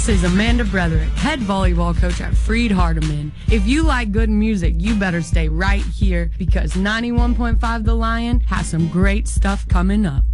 This is Amanda Brethren, head volleyball coach at Freed Hardeman. If you like good music, you better stay right here because 91.5 The Lion has some great stuff coming up.